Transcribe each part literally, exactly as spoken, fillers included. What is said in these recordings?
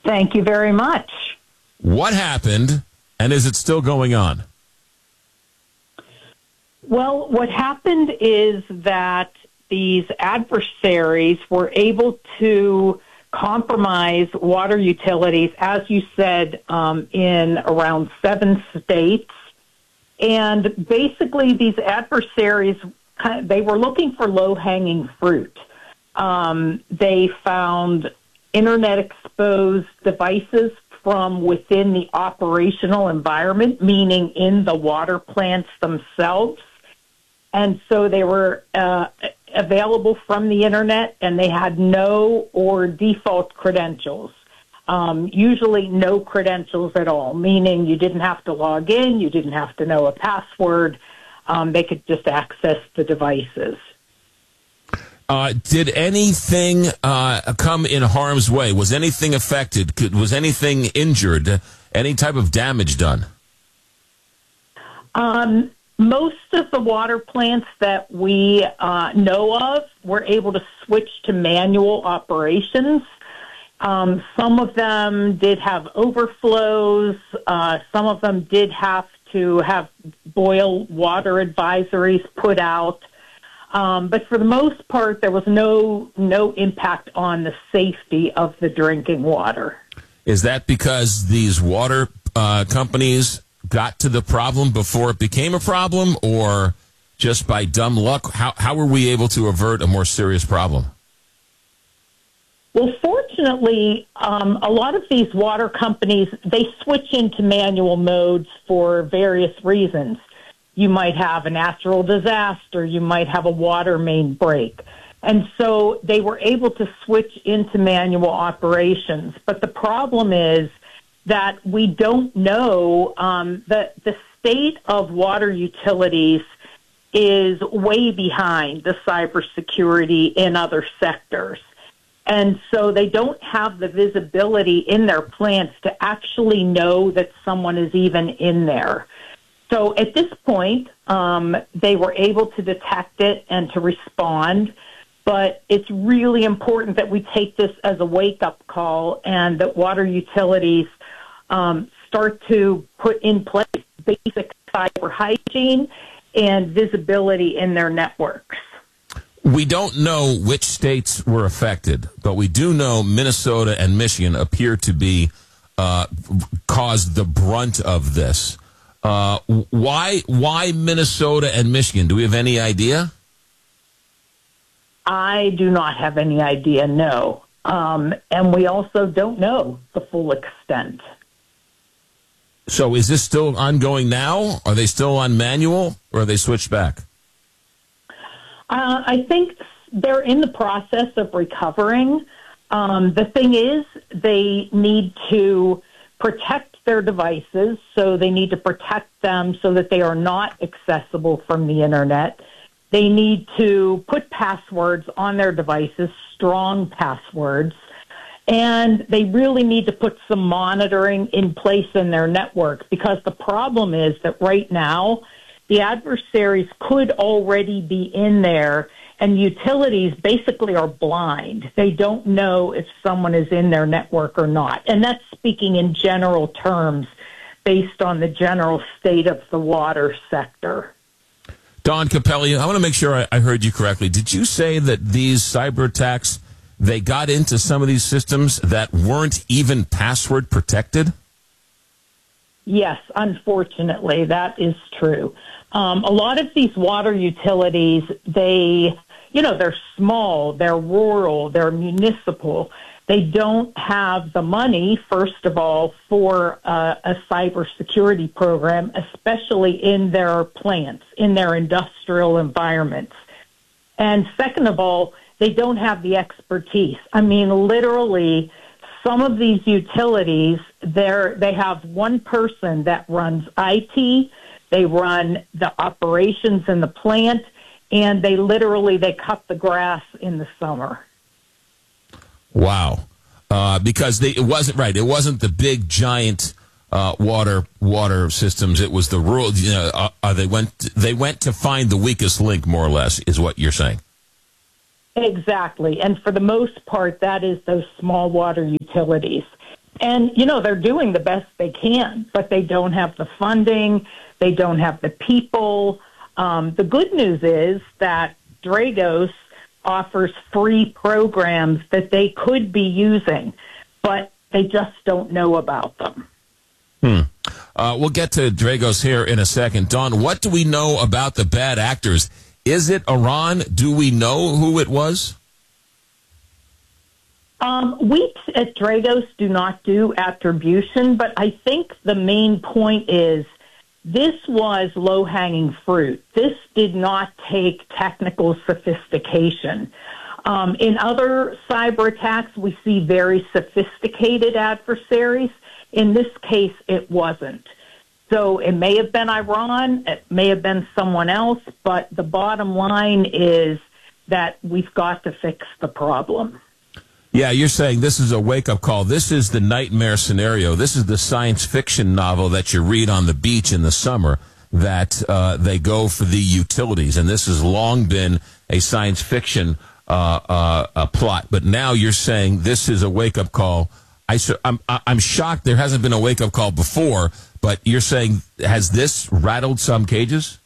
Thank you very much. What happened, and is it still going on? Well, what happened is that these adversaries were able to compromise water utilities, as you said, um, in around seven states. And basically, these adversaries, they were looking for low-hanging fruit. Um, they found internet-exposed devices from within the operational environment, meaning in the water plants themselves. And so they were uh, available from the internet, and they had no or default credentials. Um, usually no credentials at all, meaning you didn't have to log in, you didn't have to know a password. Um, they could just access the devices. Uh, did anything uh, come in harm's way? Was anything affected? Could, was anything injured? Any type of damage done? Um, most of the water plants that we uh, know of were able to switch to manual operations. Um, some of them did have overflows. Uh, some of them did have to have boil water advisories put out. Um, but for the most part, there was no no impact on the safety of the drinking water. Is that because these water uh, companies got to the problem before it became a problem, or just by dumb luck? How how were we able to avert a more serious problem? Well, fortunately, um, a lot of these water companies, they switch into manual modes for various reasons. You might have a natural disaster. You might have a water main break. And so they were able to switch into manual operations. But the problem is that we don't know um, that the state of water utilities is way behind the cybersecurity in other sectors. And so they don't have the visibility in their plants to actually know that someone is even in there. So at this point, um, they were able to detect it and to respond. But it's really important that we take this as a wake-up call and that water utilities um, start to put in place basic cyber hygiene and visibility in their networks. We don't know which states were affected, but we do know Minnesota and Michigan appear to be uh, caused the brunt of this. Uh, why? Why Minnesota and Michigan? Do we have any idea? I do not have any idea. No, um, and we also don't know the full extent. So, is this still ongoing now? Are they still on manual, or are they switched back? Uh, I think they're in the process of recovering. Um, the thing is, they need to protect their devices, so they need to protect them so that they are not accessible from the internet. They need to put passwords on their devices, strong passwords, and they really need to put some monitoring in place in their network, because the problem is that right now, the adversaries could already be in there, and utilities basically are blind. They don't know if someone is in their network or not. And that's speaking in general terms based on the general state of the water sector. Dawn Capelli, I want to make sure I, I heard you correctly. Did you say that these cyber attacks, they got into some of these systems that weren't even password protected? Yes, unfortunately, that is true. Um, a lot of these water utilities, they, you know, they're small, they're rural, they're municipal. They don't have the money, first of all, for uh, a cybersecurity program, especially in their plants, in their industrial environments. And second of all, they don't have the expertise. I mean, literally, some of these utilities, they're, they have one person that runs I T, they run the operations in the plant, and they literally, they cut the grass in the summer. Wow. Uh, because they, it wasn't right. It wasn't the big, giant uh, water water systems. It was the rural, you know, uh, uh, they went they went to find the weakest link, more or less, is what you're saying. Exactly. And for the most part, that is those small water utilities. And, you know, they're doing the best they can, but they don't have the funding. They don't have the people. Um, the good news is that Dragos offers free programs that they could be using, but they just don't know about them. Hmm. Uh, we'll get to Dragos here in a second. Dawn, what do we know about the bad actors? Is it Iran? Do we know who it was? Um, we at Dragos do not do attribution, but I think the main point is this was low-hanging fruit. This did not take technical sophistication. Um, in other cyber attacks, we see very sophisticated adversaries. In this case, it wasn't. So it may have been Iran, it may have been someone else, but the bottom line is that we've got to fix the problem. Yeah, you're saying this is a wake-up call. This is the nightmare scenario. This is the science fiction novel that you read on the beach in the summer, that uh, they go for the utilities. And this has long been a science fiction uh, uh, a plot. But now you're saying this is a wake-up call. I, I'm, I'm shocked there hasn't been a wake-up call before, but you're saying, has this rattled some cages?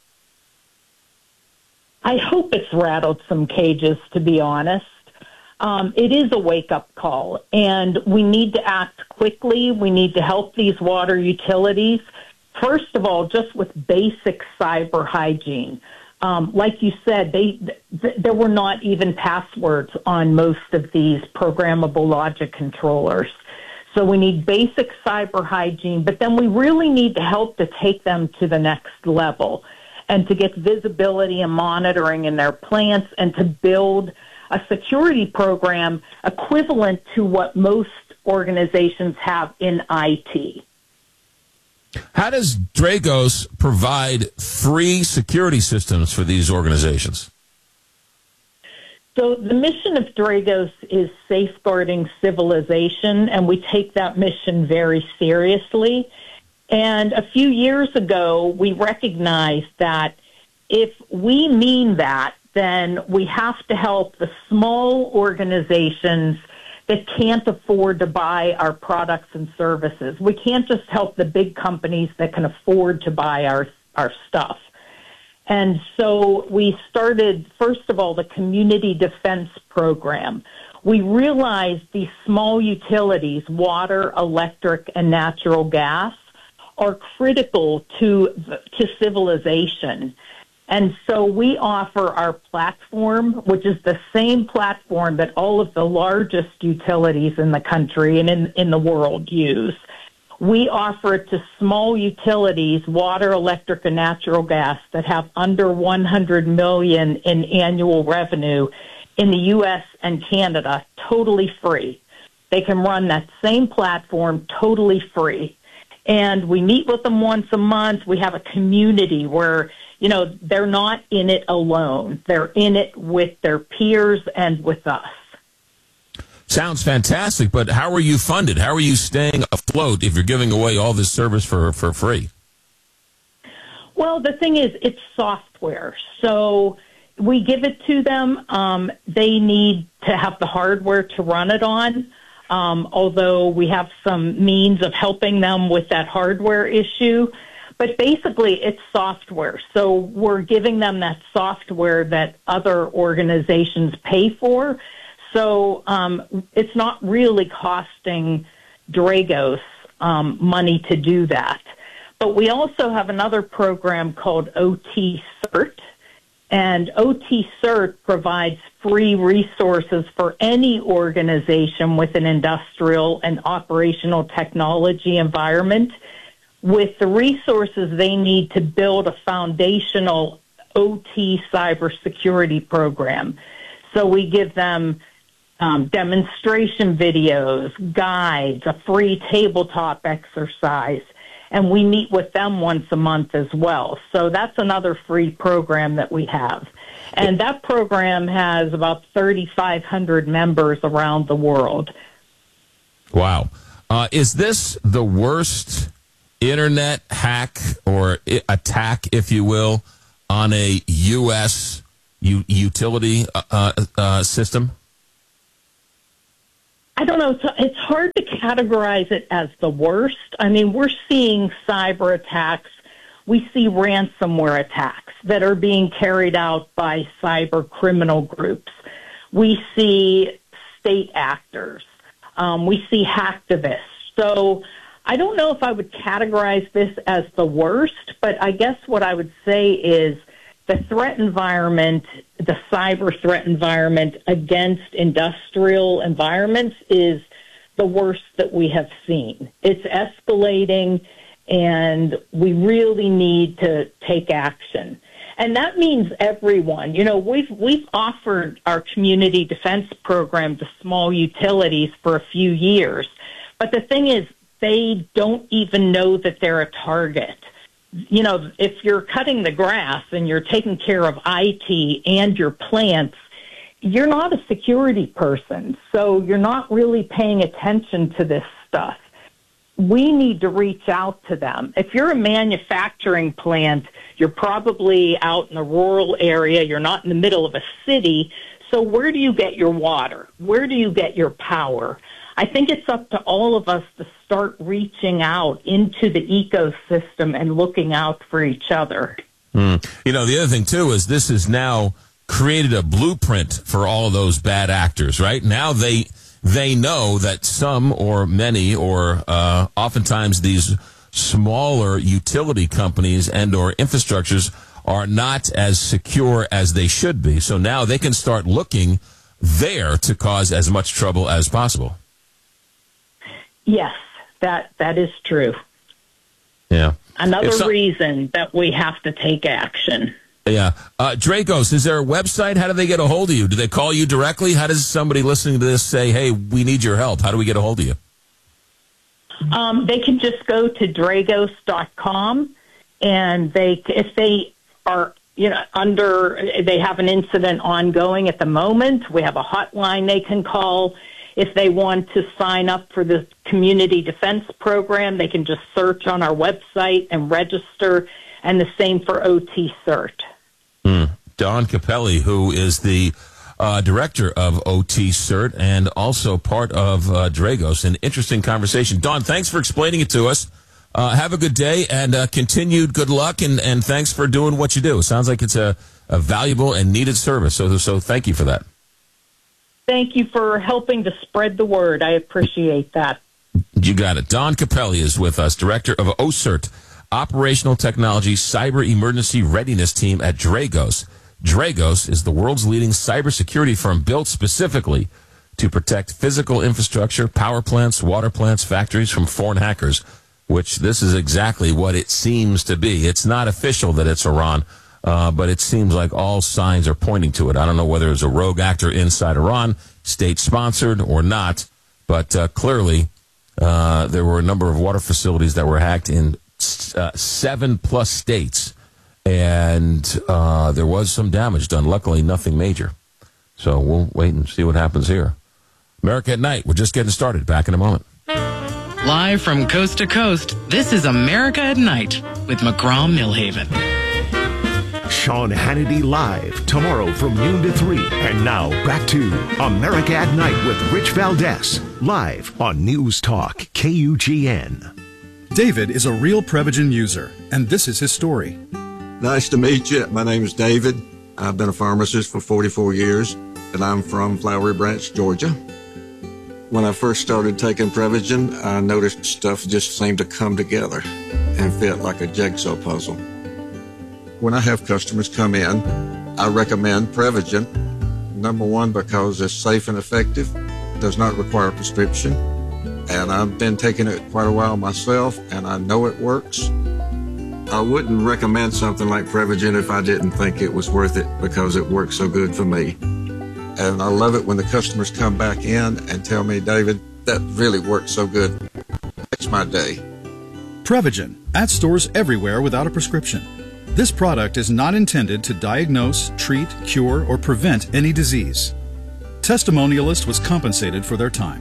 I hope it's rattled some cages, to be honest. Um, it is a wake-up call, and we need to act quickly. We need to help these water utilities. First of all, just with basic cyber hygiene. Um, like you said, they th- there were not even passwords on most of these programmable logic controllers. So we need basic cyber hygiene, but then we really need to help to take them to the next level and to get visibility and monitoring in their plants and to build a security program equivalent to what most organizations have in I T. How does Dragos provide free security systems for these organizations? So the mission of Dragos is safeguarding civilization, and we take that mission very seriously. And a few years ago, we recognized that if we mean that, then we have to help the small organizations that can't afford to buy our products and services. We can't just help the big companies that can afford to buy our, our stuff. And so we started, first of all, the Community Defense Program. We realized these small utilities, water, electric, and natural gas, are critical to, to civilization. And so we offer our platform, which is the same platform that all of the largest utilities in the country and in, in the world use. We offer it to small utilities, water, electric, and natural gas, that have under one hundred million dollars in annual revenue in the U S and Canada, totally free. They can run that same platform totally free. And we meet with them once a month. We have a community where, you know, they're not in it alone. They're in it with their peers and with us. Sounds fantastic, but how are you funded? How are you staying afloat if you're giving away all this service for, for free? Well, the thing is, it's software. So we give it to them. Um, they need to have the hardware to run it on. Um, although we have some means of helping them with that hardware issue. But basically, it's software. So we're giving them that software that other organizations pay for. So um, it's not really costing Dragos um, money to do that. But we also have another program called O T CERT. And O T CERT provides free resources for any organization with an industrial and operational technology environment with the resources they need to build a foundational O T cybersecurity program. So we give them um, demonstration videos, guides, a free tabletop exercise, and we meet with them once a month as well. So that's another free program that we have. And that program has about thirty-five hundred members around the world. Wow. Uh, is this the worst internet hack or I- attack, if you will, on a U S u- utility uh, uh, system? I I don't know. It's, it's hard to categorize it as the worst. I mean, we're seeing cyber attacks. We see ransomware attacks that are being carried out by cyber criminal groups. We see state actors. Um, we see hacktivists. So I don't know if I would categorize this as the worst, but I guess what I would say is the threat environment, the cyber threat environment against industrial environments is the worst that we have seen. It's escalating, and we really need to take action. And that means everyone. You know, we've we've offered our community defense program to small utilities for a few years. But the thing is, they don't even know that they're a target. You know, if you're cutting the grass and you're taking care of I T and your plants, you're not a security person. So you're not really paying attention to this stuff. We need to reach out to them. If you're a manufacturing plant, you're probably out in a rural area. You're not in the middle of a city. So where do you get your water? Where do you get your power? I think it's up to all of us to start reaching out into the ecosystem and looking out for each other. Mm. You know, the other thing, too, is this has now created a blueprint for all of those bad actors, right? Now they they know that some or many or uh, oftentimes these smaller utility companies and or infrastructures are not as secure as they should be. So now they can start looking there to cause as much trouble as possible. Yes, that that is true. Yeah. Another so, reason that we have to take action. Yeah. Uh, Dragos, is there a website? How do they get a hold of you? Do they call you directly? How does somebody listening to this say, hey, we need your help? How do we get a hold of you? Um, they can just go to dragos dot com, and they, if they are, you know, under, they have an incident ongoing at the moment, we have a hotline they can call. If they want to sign up for the community defense program, they can just search on our website and register, and the same for O T CERT. Mm. Dawn Capelli, who is the uh, director of O T CERT and also part of uh, Dragos. An interesting conversation. Dawn, thanks for explaining it to us. Uh, have a good day and uh, continued good luck, and, and thanks for doing what you do. It sounds like it's a, a valuable and needed service, so so thank you for that. Thank you for helping to spread the word. I appreciate that. You got it. Dawn Capelli is with us, director of O CERT, Operational Technology Cyber Emergency Readiness Team at Dragos. Dragos is the world's leading cybersecurity firm built specifically to protect physical infrastructure, power plants, water plants, factories from foreign hackers, which this is exactly what it seems to be. It's not official that it's Iran, uh, but it seems like all signs are pointing to it. I don't know whether it's a rogue actor inside Iran, state-sponsored or not, but uh, clearly uh, there were a number of water facilities that were hacked in uh, seven-plus states, and uh, there was some damage done. Luckily, nothing major. So we'll wait and see what happens here. America at Night. We're just getting started. Back in a moment. Live from coast to coast, this is America at Night with McGraw Millhaven. Sean Hannity live tomorrow from noon to three. And now back to America at Night with Rich Valdez, live on News Talk K U G N. David is a real Prevagen user, and this is his story. Nice to meet you. My name is David. I've been a pharmacist for forty-four years, and I'm from Flowery Branch, Georgia. When I first started taking Prevagen, I noticed stuff just seemed to come together and fit like a jigsaw puzzle. When I have customers come in, I recommend Prevagen. Number one, because it's safe and effective, does not require a prescription, and I've been taking it quite a while myself, and I know it works. I wouldn't recommend something like Prevagen if I didn't think it was worth it because it works so good for me. And I love it when the customers come back in and tell me, David, that really worked so good. It's my day. Prevagen, at stores everywhere without a prescription. This product is not intended to diagnose, treat, cure, or prevent any disease. Testimonialist was compensated for their time.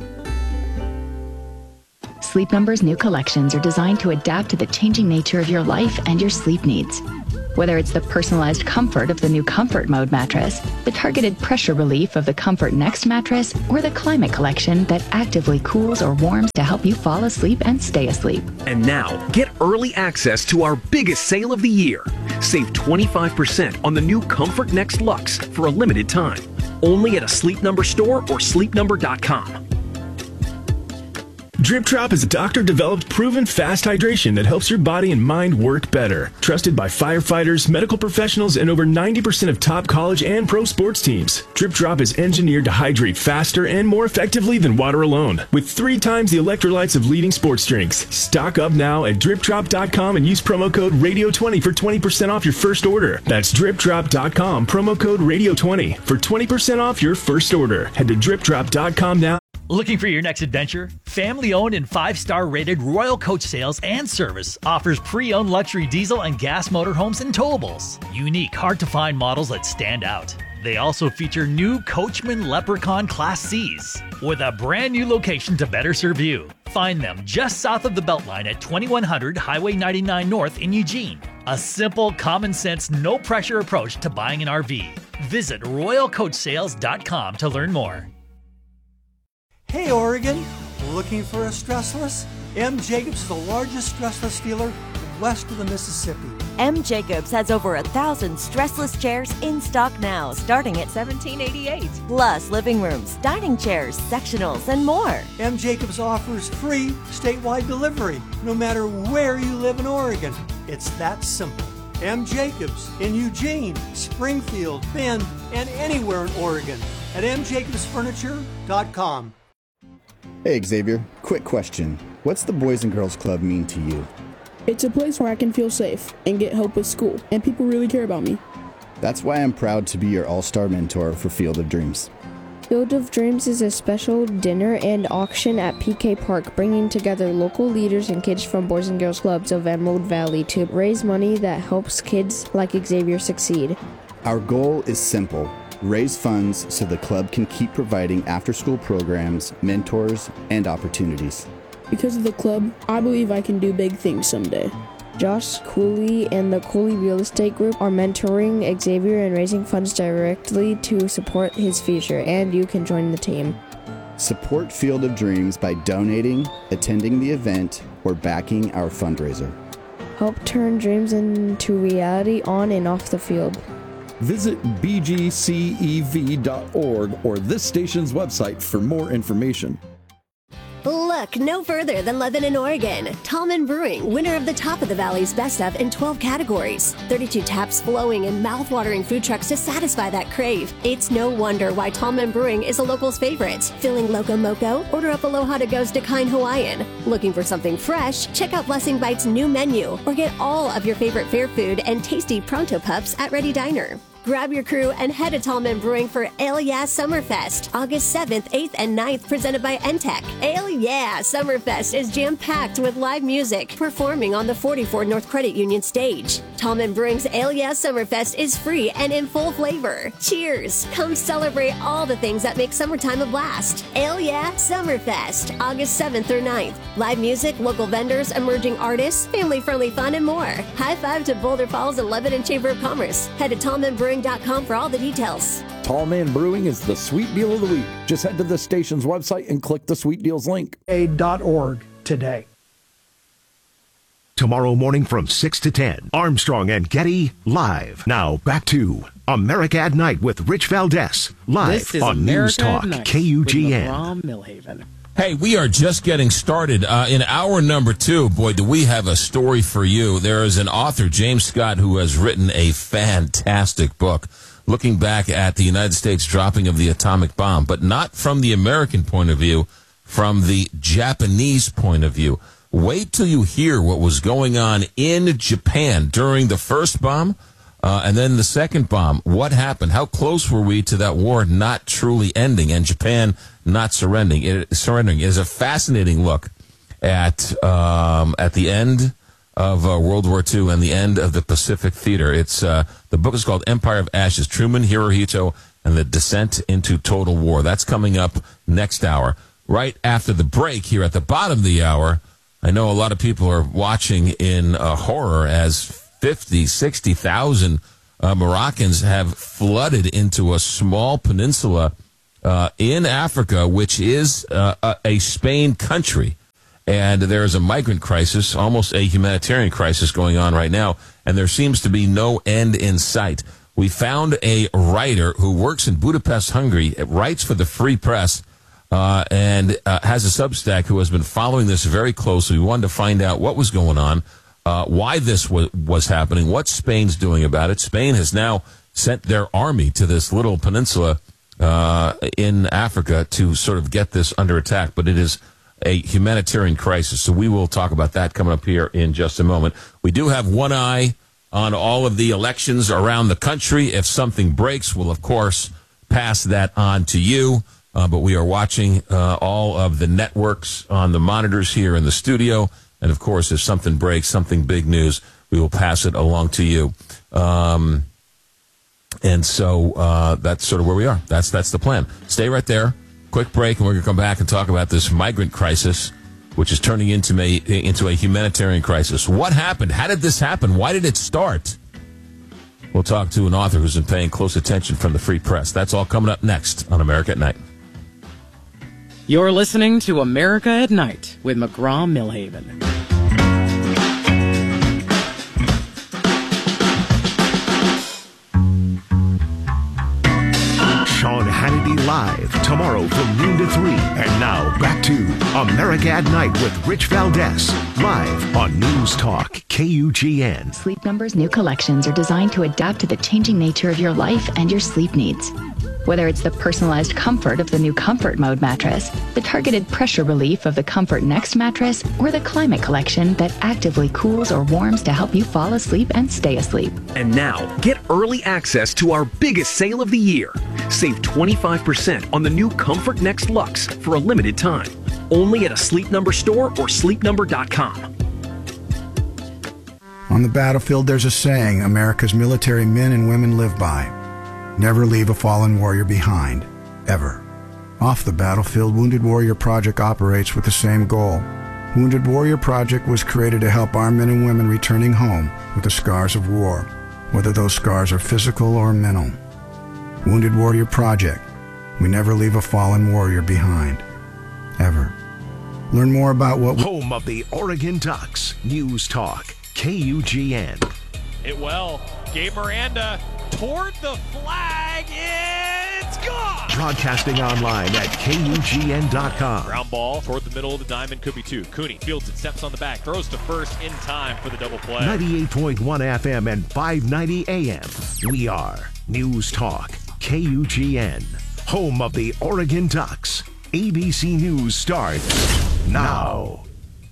Sleep Number's new collections are designed to adapt to the changing nature of your life and your sleep needs. Whether it's the personalized comfort of the new Comfort Mode mattress, the targeted pressure relief of the Comfort Next mattress, or the Climate Collection that actively cools or warms to help you fall asleep and stay asleep. And now, get early access to our biggest sale of the year. Save twenty-five percent on the new Comfort Next Luxe for a limited time. Only at a Sleep Number store or sleep number dot com. Drip Drop is a doctor-developed, proven fast hydration that helps your body and mind work better. Trusted by firefighters, medical professionals, and over ninety percent of top college and pro sports teams. Drip Drop is engineered to hydrate faster and more effectively than water alone, with three times the electrolytes of leading sports drinks. Stock up now at drip drop dot com and use promo code radio twenty for twenty percent off your first order. That's drip drop dot com, promo code radio twenty for twenty percent off your first order. Head to drip drop dot com now. Looking for your next adventure? Family-owned and five-star rated Royal Coach Sales and Service offers pre-owned luxury diesel and gas motorhomes and towables. Unique, hard-to-find models that stand out. They also feature new Coachman Leprechaun Class C's with a brand new location to better serve you. Find them just south of the Beltline at twenty-one hundred Highway ninety-nine North in Eugene. A simple, common-sense, no-pressure approach to buying an R V. Visit royal coach sales dot com to learn more. Hey Oregon, looking for a stressless? M. Jacobs is the largest stressless dealer west of the Mississippi. M. Jacobs has over a thousand stressless chairs in stock now, starting at seventeen eighty-eight. Plus living rooms, dining chairs, sectionals, and more. M. Jacobs offers free statewide delivery, no matter where you live in Oregon. It's that simple. M. Jacobs in Eugene, Springfield, Bend, and anywhere in Oregon at m jacobs furniture dot com. Hey Xavier, quick question. What's the Boys and Girls Club mean to you? It's a place where I can feel safe and get help with school, and people really care about me. That's why I'm proud to be your all-star mentor for Field of Dreams. Field of Dreams is a special dinner and auction at P K Park, bringing together local leaders and kids from Boys and Girls Clubs of Emerald Valley to raise money that helps kids like Xavier succeed. Our goal is simple. Raise funds so the club can keep providing after-school programs, mentors, and opportunities. Because of the club, I believe I can do big things someday. Josh Cooley and the Cooley Real Estate Group are mentoring Xavier and raising funds directly to support his future, and you can join the team. Support Field of Dreams by donating, attending the event, or backing our fundraiser. Help turn dreams into reality on and off the field. Visit b g c e v dot org or this station's website for more information. Look no further than Lebanon, Oregon. Tallman Brewing, winner of the Top of the Valley's Best of in twelve categories. thirty-two taps flowing and mouth-watering food trucks to satisfy that crave. It's no wonder why Tallman Brewing is a local's favorite. Feeling Loco Moco? Order up Aloha to Go's Decline Hawaiian. Looking for something fresh? Check out Blessing Bites' new menu or get all of your favorite fair food and tasty Pronto Pups at Ready Diner. Grab your crew and head to Tallman Brewing for Ale Yeah Summerfest, August seventh, eighth, and ninth, presented by N T E C. Ale Yeah Summerfest is jam-packed with live music, performing on the forty-four North Credit Union stage. Tallman Brewing's Ale Yeah Summerfest is free and in full flavor. Cheers! Come celebrate all the things that make summertime a blast. Ale Yeah Summerfest, August seventh through ninth. Live music, local vendors, emerging artists, family-friendly fun, and more. High five to Boulder Falls and Lebanon Chamber of Commerce. Head to Tallman Brewing dot com for all the details. Tall Man Brewing is the sweet deal of the week. Just head to the station's website and click the sweet deals link. a dot org today. Tomorrow morning from six to ten, Armstrong and Getty live. Now back to America at Night with Rich Valdez, live on America News Talk K U G N. Millhaven. Hey, we are just getting started. Uh, in hour number two, boy, do we have a story for you. There is an author, James Scott, who has written a fantastic book looking back at the United States dropping of the atomic bomb, but not from the American point of view, from the Japanese point of view. Wait till you hear what was going on in Japan during the first bomb uh, and then the second bomb. What happened? How close were we to that war not truly ending and Japan not surrendering? It, surrendering is a fascinating look at um, at the end of uh, World War Two and the end of the Pacific Theater. It's uh, the book is called Empire of Ashes: Truman, Hirohito, and the Descent into Total War. That's coming up next hour. Right after the break, here at the bottom of the hour, I know a lot of people are watching in uh, horror as fifty, sixty thousand uh, Moroccans have flooded into a small peninsula uh, in Africa, which is uh, a, a Spain country. And there is a migrant crisis, almost a humanitarian crisis going on right now, and there seems to be no end in sight. We found a writer who works in Budapest, Hungary, writes for the Free Press, uh, and uh, has a Substack who has been following this very closely. We wanted to find out what was going on, uh, why this was, was happening, what Spain's doing about it. Spain has now sent their army to this little peninsula uh, in Africa to sort of get this under attack, but it is a humanitarian crisis. So we will talk about that coming up here in just a moment. We do have one eye on all of the elections around the country. If something breaks, we'll, of course, pass that on to you. Uh, but we are watching uh, all of the networks on the monitors here in the studio. And, of course, if something breaks, something big news, we will pass it along to you. Um, and so uh, that's sort of where we are. That's that's the plan. Stay right there. Quick break, and we're going to come back and talk about this migrant crisis, which is turning into a, into a humanitarian crisis. What happened? How did this happen? Why did it start? We'll talk to an author who's been paying close attention from the Free Press. That's all coming up next on America at Night. You're listening to America at Night with McGraw-Milhaven. Sean Hannity Live tomorrow from noon to three. And now back to America at Night with Rich Valdez, live on News Talk K U G N. Sleep Number's new collections are designed to adapt to the changing nature of your life and your sleep needs. Whether it's the personalized comfort of the new Comfort Mode mattress, the targeted pressure relief of the Comfort Next mattress, or the Climate Collection that actively cools or warms to help you fall asleep and stay asleep. And now, get early access to our biggest sale of the year. Save twenty-five percent on the new Comfort Next Luxe for a limited time. Only at a Sleep Number store or sleep number dot com. On the battlefield, there's a saying America's military men and women live by. Never leave a fallen warrior behind, ever. Off the battlefield, Wounded Warrior Project operates with the same goal. Wounded Warrior Project was created to help our men and women returning home with the scars of war, whether those scars are physical or mental. Wounded Warrior Project. We never leave a fallen warrior behind, ever. Learn more about what... Home of the Oregon Ducks. News Talk K U G N. It well. Gabe Miranda toward the flag. It's gone. Broadcasting online at K U G N dot com. Ground ball toward the middle of the diamond, could be two. Cooney fields it, steps on the back, throws to first in time for the double play. ninety-eight point one F M and five ninety A M. We are News Talk K U G N. Home of the Oregon Ducks. A B C News starts now.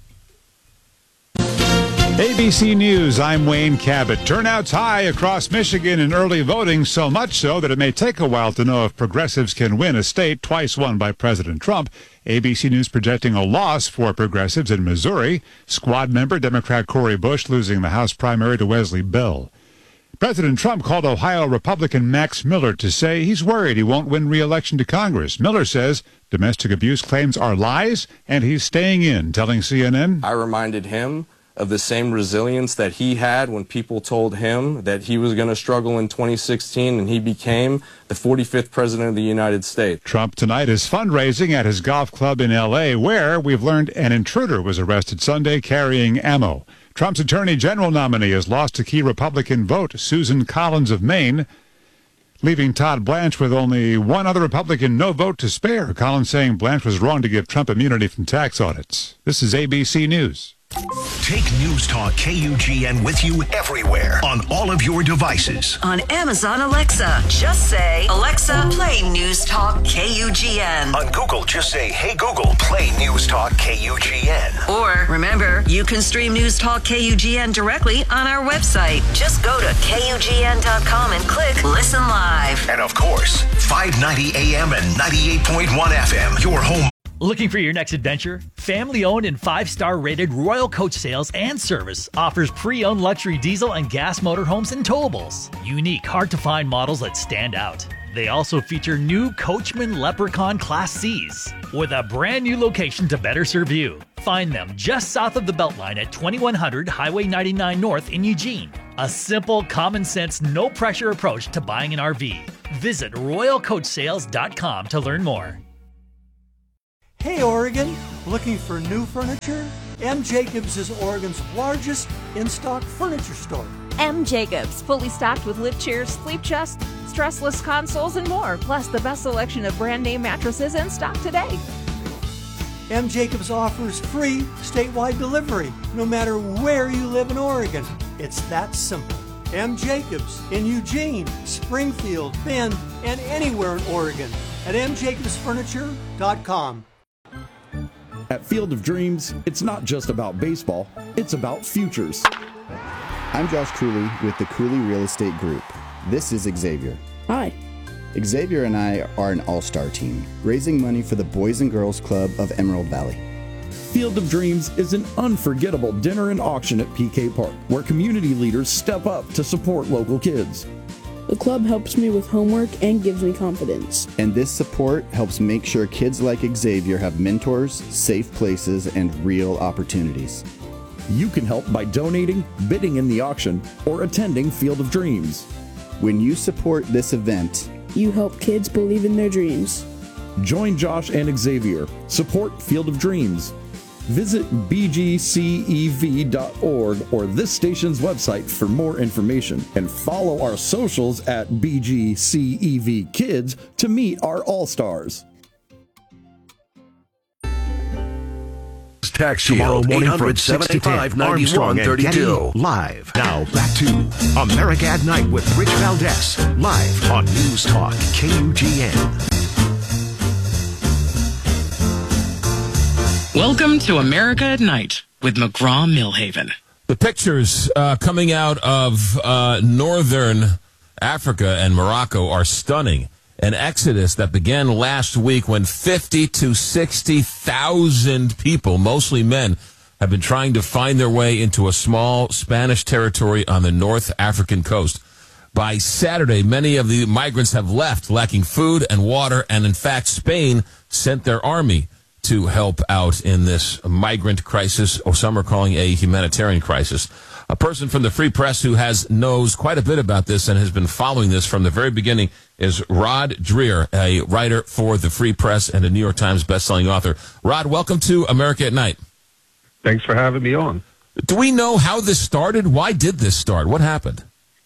A B C News, I'm Wayne Cabot. Turnout's high across Michigan in early voting, so much so that it may take a while to know if progressives can win a state twice won by President Trump. A B C News projecting a loss for progressives in Missouri. Squad member Democrat Cori Bush losing the House primary to Wesley Bell. President Trump called Ohio Republican Max Miller to say he's worried he won't win re-election to Congress. Miller says domestic abuse claims are lies, and he's staying in, telling C N N. I reminded him of the same resilience that he had when people told him that he was going to struggle in twenty sixteen, and he became the forty-fifth president of the United States. Trump tonight is fundraising at his golf club in L A, where we've learned an intruder was arrested Sunday carrying ammo. Trump's Attorney General nominee has lost a key Republican vote, Susan Collins of Maine, leaving Todd Blanche with only one other Republican no vote to spare. Collins saying Blanche was wrong to give Trump immunity from tax audits. This is A B C News. Take News Talk K U G N with you everywhere on all of your devices. On Amazon Alexa, just say, Alexa, play News Talk K U G N. On Google, just say, hey Google, play News Talk K U G N. Or, remember, you can stream News Talk K U G N directly on our website. Just go to K U G N dot com and click Listen Live. And of course, five ninety A M and ninety-eight point one F M, your home. Looking for your next adventure? Family-owned and five-star rated Royal Coach Sales and Service offers pre-owned luxury diesel and gas motorhomes and towables. Unique, hard-to-find models that stand out. They also feature new Coachman Leprechaun Class C's with a brand new location to better serve you. Find them just south of the Beltline at twenty-one hundred Highway ninety-nine North in Eugene. A simple, common sense, no pressure approach to buying an R V. Visit royal coach sales dot com to learn more. Hey Oregon, looking for new furniture? M. Jacobs is Oregon's largest in-stock furniture store. M. Jacobs, fully stocked with lift chairs, sleep chests, stressless consoles, and more, plus the best selection of brand name mattresses in stock today. M. Jacobs offers free statewide delivery, no matter where you live in Oregon. It's that simple. M. Jacobs in Eugene, Springfield, Bend, and anywhere in Oregon at m jacobs furniture dot com. At Field of Dreams, it's not just about baseball, it's about futures. I'm Josh Cooley with the Cooley Real Estate Group. This is Xavier. Hi. Xavier and I are an all-star team, raising money for the Boys and Girls Club of Emerald Valley. Field of Dreams is an unforgettable dinner and auction at P K Park, where community leaders step up to support local kids. The club helps me with homework and gives me confidence. And this support helps make sure kids like Xavier have mentors, safe places, and real opportunities. You can help by donating, bidding in the auction, or attending Field of Dreams. When you support this event, you help kids believe in their dreams. Join Josh and Xavier. Support Field of Dreams. Visit b g c e v dot org or this station's website for more information, and follow our socials at B G C E V Kids to meet our All-Stars. Tax tomorrow morning from six to ten. Armstrong and Getty live. Now back to America at Night with Rich Valdez, live on News Talk K U G N. Welcome to America at Night with McGraw-Millhaven. The pictures uh, coming out of uh, northern Africa and Morocco are stunning. An exodus that began last week when fifty to sixty thousand people, mostly men, have been trying to find their way into a small Spanish territory on the North African coast. By Saturday, many of the migrants have left, lacking food and water, and in fact, Spain sent their army to help out in this migrant crisis, or some are calling a humanitarian crisis. A person from the Free Press who has knows quite a bit about this and has been following this from the very beginning is Rod Dreher, a writer for the Free Press and a New York Times bestselling author. Rod, welcome to America at Night. Thanks for having me on. Do we know how this started? Why did this start? What happened?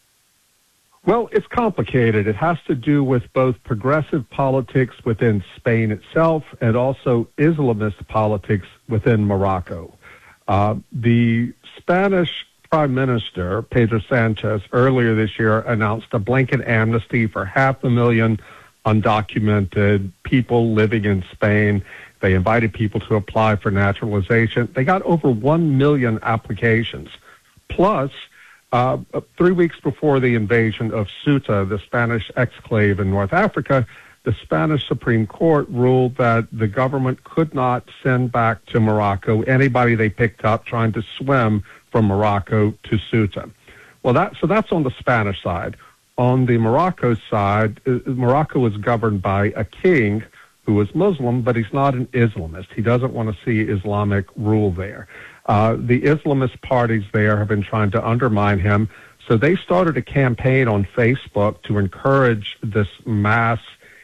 Well, it's complicated. It has to do with both progressive politics within Spain itself and also Islamist politics within Morocco. Uh, the Spanish Prime Minister, Pedro Sanchez, earlier this year announced a blanket amnesty for half a million undocumented people living in Spain. They invited people to apply for naturalization. They got over one million applications. Plus, Uh, three weeks before the invasion of Ceuta, the Spanish exclave in North Africa, the Spanish Supreme Court ruled that the government could not send back to Morocco anybody they picked up trying to swim from Morocco to Ceuta. Well, that so that's on the Spanish side. On the Morocco side, uh, Morocco is governed by a king who is Muslim, but he's not an Islamist. He doesn't want to see Islamic rule there. Uh, the Islamist parties there have been trying to undermine him, so they started a campaign on Facebook to encourage this mass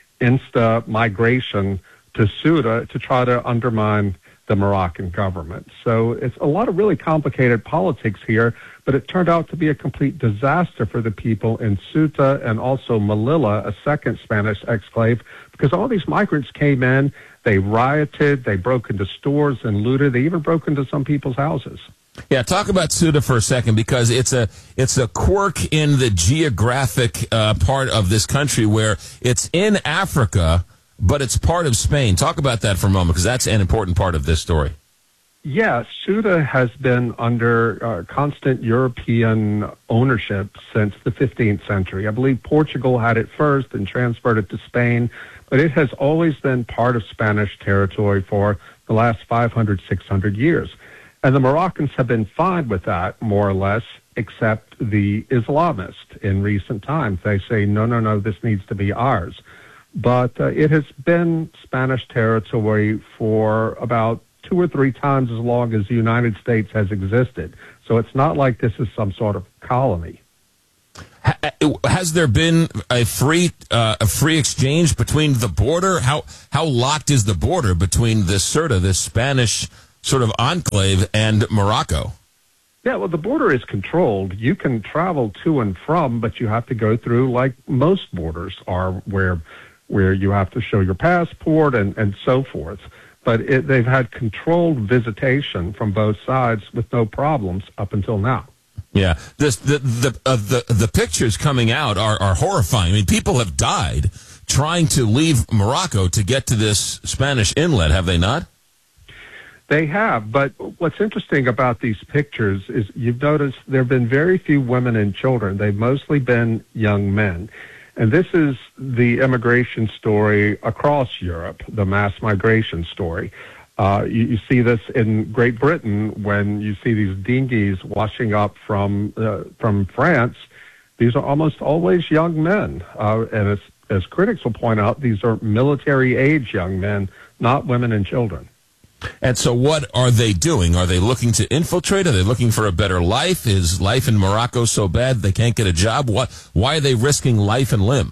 insta migration to Ceuta to try to undermine the Moroccan government. So it's a lot of really complicated politics here, but it turned out to be a complete disaster for the people in Ceuta and also Melilla, a second Spanish exclave, because all these migrants came in, they rioted, they broke into stores and looted, they even broke into some people's houses. Yeah, talk about Ceuta for a second, because it's a it's a quirk in the geographic uh, part of this country where it's in Africa, but it's part of Spain. Talk about that for a moment, because that's an important part of this story. Yes, Ceuta has been under uh, constant European ownership since the fifteenth century. I believe Portugal had it first and transferred it to Spain, but it has always been part of Spanish territory for the last five hundred, six hundred years. And the Moroccans have been fine with that, more or less, except the Islamists in recent times. They say, no, no, no, this needs to be ours. But uh, it has been Spanish territory for about two or three times as long as the United States has existed. So it's not like this is some sort of colony. Has there been a free uh, a free exchange between the border? How how locked is the border between this Ceuta, this Spanish sort of enclave, and Morocco? Yeah, well, the border is controlled. You can travel to and from, but you have to go through like most borders are, where where you have to show your passport and, and so forth. But it, they've had controlled visitation from both sides with no problems up until now. Yeah, this the the uh, the the pictures coming out are, are horrifying. I mean, people have died trying to leave Morocco to get to this Spanish inlet, have they not? They have, but what's interesting about these pictures is you've noticed there have been very few women and children. They've mostly been young men. And this is the immigration story across Europe, the mass migration story. Uh, you, you see this in Great Britain when you see these dinghies washing up from uh, from France. These are almost always young men. Uh, and as, as critics will point out, these are military-age young men, not women and children. And so what are they doing? Are they looking to infiltrate? Are they looking for a better life? Is life in Morocco so bad they can't get a job? What? Why are they risking life and limb?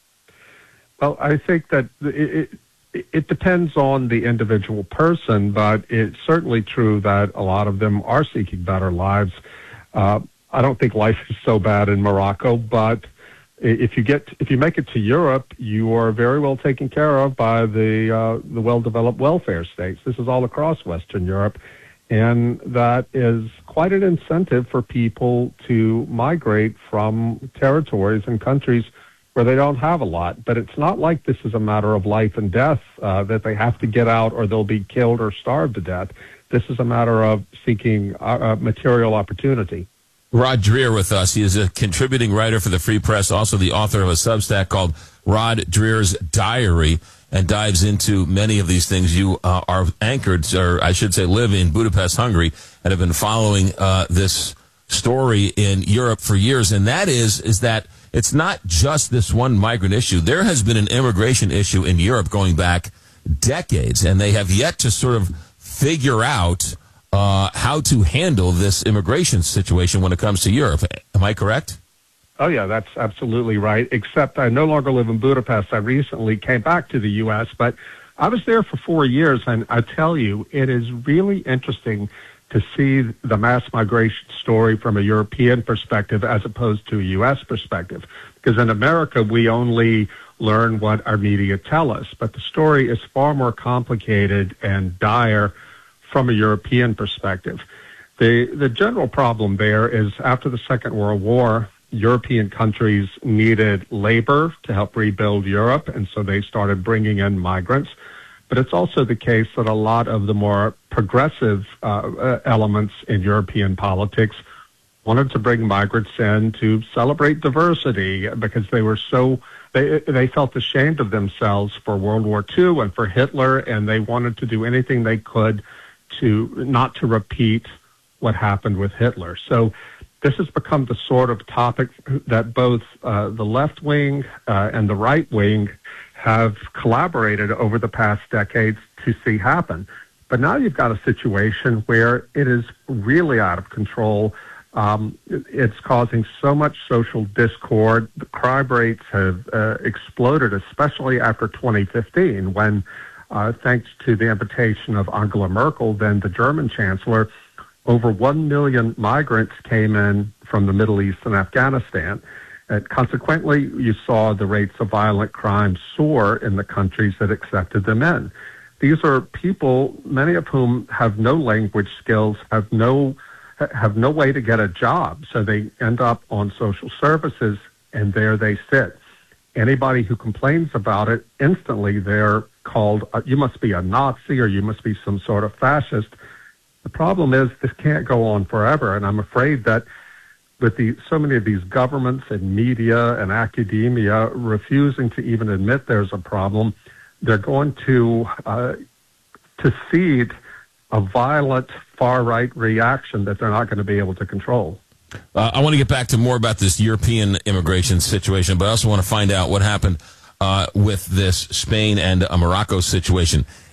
Well, I think that it, it, it depends on the individual person, but it's certainly true that a lot of them are seeking better lives. Uh, I don't think life is so bad in Morocco, but if you get if you make it to Europe, you are very well taken care of by the uh, the well-developed welfare states. This is all across Western Europe, and that is quite an incentive for people to migrate from territories and countries where they don't have a lot. But it's not like this is a matter of life and death, uh, that they have to get out or they'll be killed or starved to death. This is a matter of seeking uh, material opportunity. Rod Dreher with us. He is a contributing writer for the Free Press, also the author of a Substack called Rod Dreher's Diary, and dives into many of these things. You uh, are anchored, or I should say live in Budapest, Hungary, and have been following uh, this story in Europe for years. And that is, is that it's not just this one migrant issue. There has been an immigration issue in Europe going back decades, and they have yet to sort of figure out Uh, how to handle this immigration situation when it comes to Europe. Am I correct? Oh, yeah, that's absolutely right, except I no longer live in Budapest. I recently came back to the U S, but I was there for four years, and I tell you, it is really interesting to see the mass migration story from a European perspective as opposed to a U S perspective. Because in America, we only learn what our media tell us, but the story is far more complicated and dire from a European perspective. The the general problem there is after the Second World War, European countries needed labor to help rebuild Europe, and so they started bringing in migrants. But it's also the case that a lot of the more progressive uh, uh, elements in European politics wanted to bring migrants in to celebrate diversity because they were so they they felt ashamed of themselves for World War Two and for Hitler, and they wanted to do anything they could to not to repeat what happened with Hitler. So this has become the sort of topic that both uh, the left wing uh, and the right wing have collaborated over the past decades to see happen. But now you've got a situation where it is really out of control. Um, it's causing so much social discord. The crime rates have uh, exploded, especially after twenty fifteen, when Uh, thanks to the invitation of Angela Merkel, then the German chancellor, over one million migrants came in from the Middle East and Afghanistan. And consequently, you saw the rates of violent crime soar in the countries that accepted them in. These are people, many of whom have no language skills, have no have no way to get a job, so they end up on social services, and there they sit. Anybody who complains about it, instantly they're called, uh, you must be a Nazi or you must be some sort of fascist. The problem is this can't go on forever, and I'm afraid that with the so many of these governments and media and academia refusing to even admit there's a problem, they're going to uh, to seed a violent far-right reaction that they're not going to be able to control. Uh, I want to get back to more about this European immigration situation, but I also want to find out what happened uh, with this Spain and uh, Morocco situation.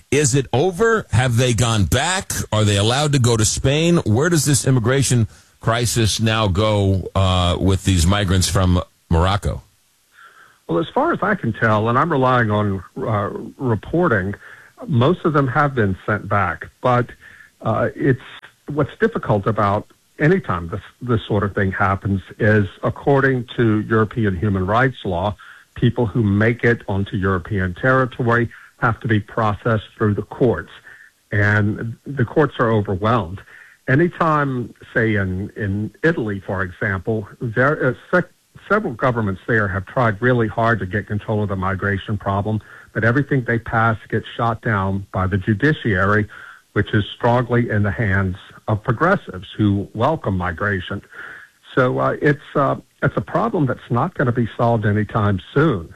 Is it over? Have they gone back? Are they allowed to go to Spain? Where does this immigration crisis now go uh, with these migrants from Morocco? Well, as far as I can tell, and I'm relying on uh, reporting, most of them have been sent back. But uh, it's what's difficult about any time this, this sort of thing happens is, according to European human rights law, people who make it onto European territory have to be processed through the courts, and the courts are overwhelmed. Anytime, say in, in Italy, for example, there, uh, sec- several governments there have tried really hard to get control of the migration problem, but everything they pass gets shot down by the judiciary, which is strongly in the hands of progressives who welcome migration. So uh, it's, uh, it's a problem that's not going to be solved anytime soon.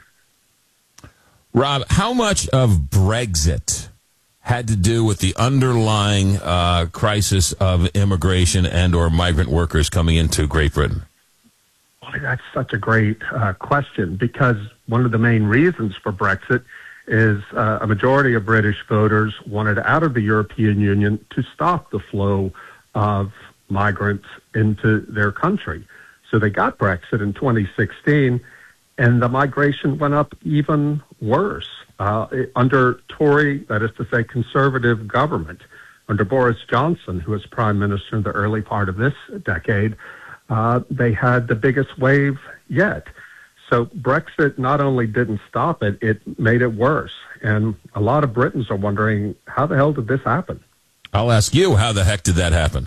Rob, how much of Brexit had to do with the underlying uh, crisis of immigration and or migrant workers coming into Great Britain? Well, that's such a great uh, question, because one of the main reasons for Brexit is uh, a majority of British voters wanted out of the European Union to stop the flow of migrants into their country. So they got Brexit in twenty sixteen, and the migration went up even worse. Uh, under Tory, that is to say conservative government, under Boris Johnson, who was prime minister in the early part of this decade, uh, they had the biggest wave yet. So Brexit not only didn't stop it, it made it worse. And a lot of Britons are wondering, how the hell did this happen? I'll ask you, how the heck did that happen?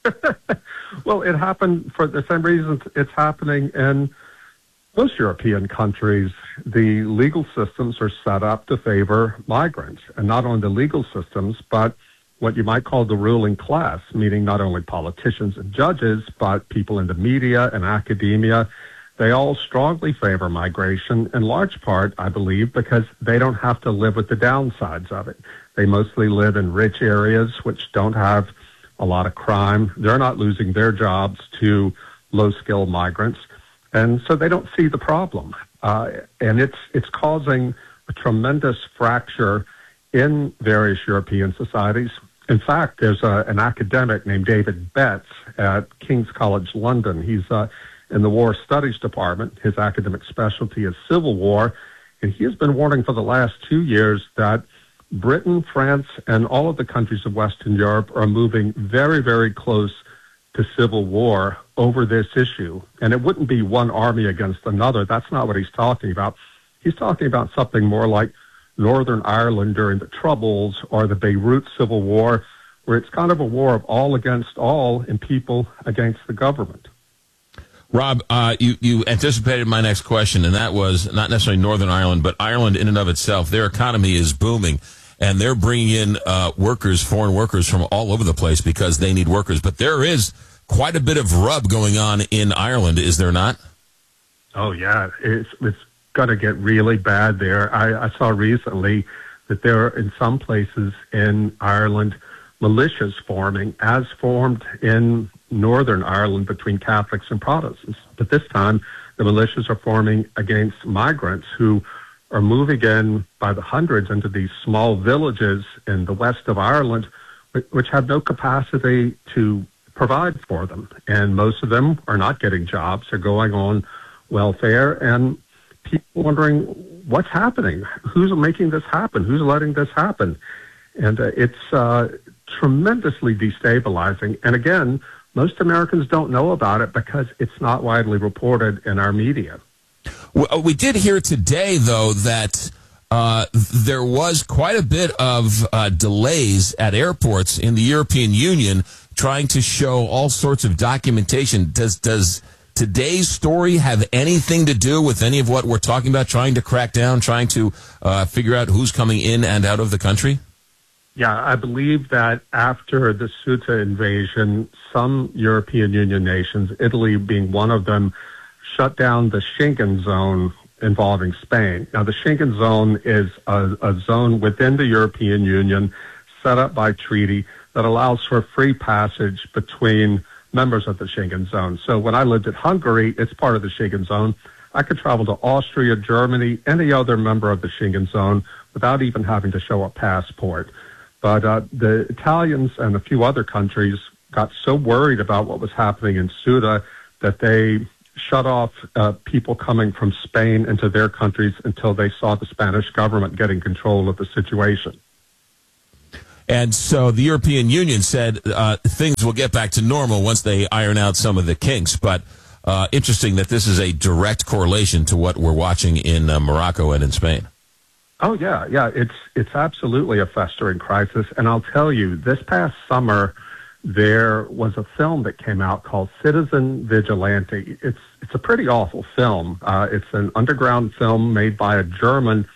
Well, it happened for the same reasons it's happening in most European countries. The legal systems are set up to favor migrants, and not only the legal systems, but what you might call the ruling class, meaning not only politicians and judges, but people in the media and academia. They all strongly favor migration, in large part, I believe, because they don't have to live with the downsides of it. They mostly live in rich areas which don't have a lot of crime. They're not losing their jobs to low-skilled migrants. And so they don't see the problem. Uh, and it's it's causing a tremendous fracture in various European societies. In fact, there's a, an academic named David Betts at King's College London. He's uh, in the War Studies Department. His academic specialty is Civil War. And he has been warning for the last two years that Britain, France, and all of the countries of Western Europe are moving very, very close to civil war over this issue. And it wouldn't be one army against another. That's not what he's talking about. He's talking about something more like Northern Ireland during the Troubles or the Beirut Civil War, where it's kind of a war of all against all and people against the government. Rob, uh, you, you anticipated my next question, and that was not necessarily Northern Ireland, but Ireland in and of itself. Their economy is booming, and they're bringing in uh, workers, foreign workers from all over the place because they need workers. But there is quite a bit of rub going on in Ireland, is there not? Oh, yeah. It's, it's going to get really bad there. I, I saw recently that there are, in some places in Ireland, militias forming, as formed in Northern Ireland between Catholics and Protestants. But this time, the militias are forming against migrants who are moving in by the hundreds into these small villages in the west of Ireland, which have no capacity to provide for them. And most of them are not getting jobs. They're going on welfare, and people wondering what's happening. Who's making this happen? Who's letting this happen? And uh, it's uh, tremendously destabilizing. And again, most Americans don't know about it because it's not widely reported in our media. We did hear today, though, that uh, there was quite a bit of uh, delays at airports in the European Union trying to show all sorts of documentation. Does does today's story have anything to do with any of what we're talking about, trying to crack down, trying to uh, figure out who's coming in and out of the country? Yeah, I believe that after the Ceuta invasion, some European Union nations, Italy being one of them, shut down the Schengen zone involving Spain. Now, the Schengen zone is a, a zone within the European Union set up by treaty that allows for free passage between members of the Schengen zone. So when I lived at Hungary, it's part of the Schengen zone. I could travel to Austria, Germany, any other member of the Schengen zone without even having to show a passport. But uh, the Italians and a few other countries got so worried about what was happening in Ceuta that they shut off uh, people coming from Spain into their countries until they saw the Spanish government getting control of the situation. And so the European Union said uh, things will get back to normal once they iron out some of the kinks. But uh, interesting that this is a direct correlation to what we're watching in uh, Morocco and in Spain. Oh, yeah, yeah. It's it's absolutely a festering crisis. And I'll tell you, this past summer, there was a film that came out called Citizen Vigilante. It's it's a pretty awful film. Uh, it's an underground film made by a German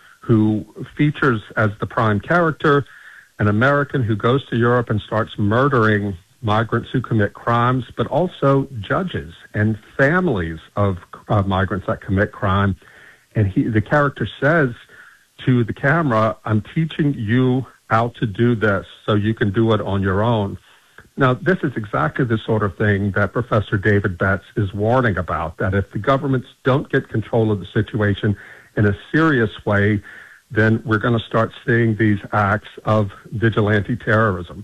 who features as the prime character an American who goes to Europe and starts murdering migrants who commit crimes, but also judges and families of uh, migrants that commit crime. And he, the character says to the camera, "I'm teaching you how to do this so you can do it on your own." Now, this is exactly the sort of thing that Professor David Betts is warning about, that if the governments don't get control of the situation in a serious way, then we're going to start seeing these acts of vigilante terrorism.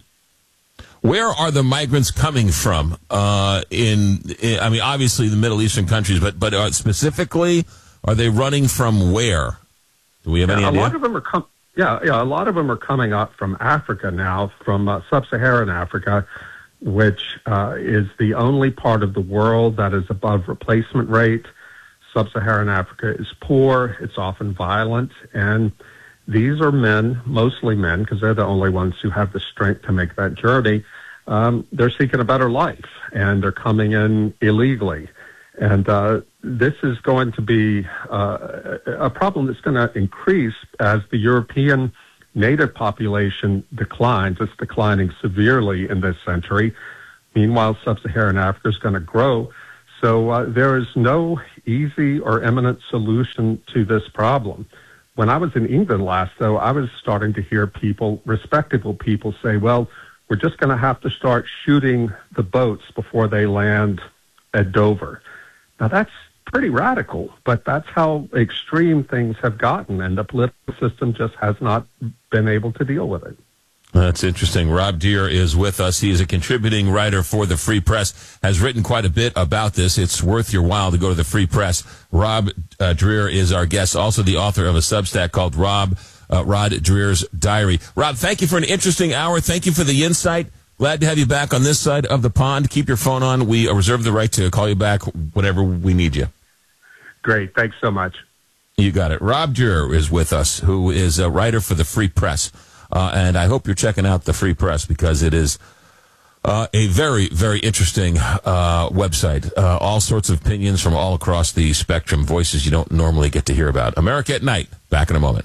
Where are the migrants coming from? Uh, in, in, I mean, obviously the Middle Eastern countries, but but uh, specifically, are they running from where? Do we have yeah, any a idea? lot of them are com- yeah, yeah, a lot of them are coming up from Africa now, from uh, sub-Saharan Africa, which uh, is the only part of the world that is above replacement rate. Sub-Saharan Africa is poor, it's often violent, and these are men, mostly men, because they're the only ones who have the strength to make that journey. Um, they're seeking a better life, and they're coming in illegally. And uh, this is going to be uh, a problem that's going to increase as the European native population declines. It's declining severely in this century. Meanwhile, Sub-Saharan Africa is going to grow. So uh, there is no easy or imminent solution to this problem. When I was in England last, though, I was starting to hear people, respectable people, say, well, we're just going to have to start shooting the boats before they land at Dover. Now, that's pretty radical, but that's how extreme things have gotten, and the political system just has not been able to deal with it. That's interesting. Rob Deere is with us. He is a contributing writer for the Free Press, has written quite a bit about this. It's worth your while to go to the Free Press. Rob uh, Dreher is our guest, also the author of a Substack called Rob uh, Rod Dreher's Diary. Rob, thank you for an interesting hour. Thank you for the insight. Glad to have you back on this side of the pond. Keep your phone on. We reserve the right to call you back whenever we need you. Great. Thanks so much. You got it. Rob Dreher is with us, who is a writer for the Free Press. Uh, and I hope you're checking out the Free Press because it is uh, a very, very interesting uh, website. Uh, all sorts of opinions from all across the spectrum, voices you don't normally get to hear about. America at Night. Back in a moment.